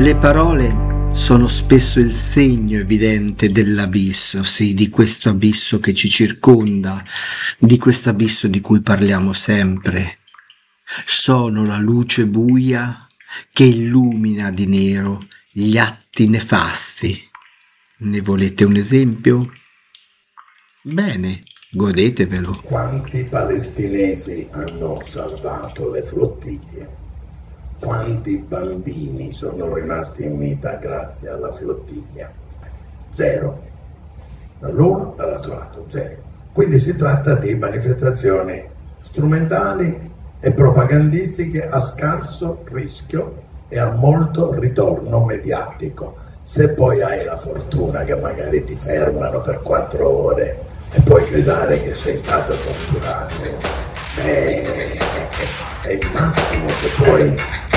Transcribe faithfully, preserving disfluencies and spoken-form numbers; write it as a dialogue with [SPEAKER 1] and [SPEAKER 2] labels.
[SPEAKER 1] Le parole sono spesso il segno evidente dell'abisso, sì, di questo abisso che ci circonda, di questo abisso di cui parliamo sempre. Sono la luce buia che illumina di nero gli atti nefasti. Ne volete un esempio? Bene, godetevelo.
[SPEAKER 2] Quanti palestinesi hanno salvato le flottiglie? Quanti bambini sono rimasti in vita grazie alla flottiglia? Zero. Dall'uno dall'altro lato, zero. Quindi si tratta di manifestazioni strumentali e propagandistiche a scarso rischio e a molto ritorno mediatico. Se poi hai la fortuna che magari ti fermano per quattro ore e puoi gridare che sei stato torturato, beh, è il massimo che puoi